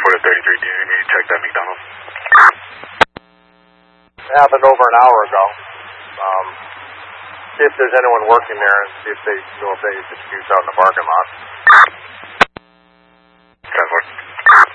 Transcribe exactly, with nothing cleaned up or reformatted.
twenty-four to thirty-three, do you need me to check that McDonald's? It happened over an hour ago. Um, see if there's anyone working there and see if they know if they disputes out in the parking lot.